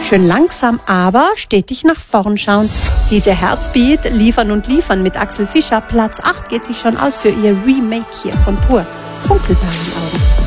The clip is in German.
Schön langsam, aber stetig nach vorn schauen. DJ Herzbeat, Liefern und Liefern mit Axel Fischer. Platz 8 geht sich schon aus für ihr Remake hier von Pur. Funkelbaren Augen.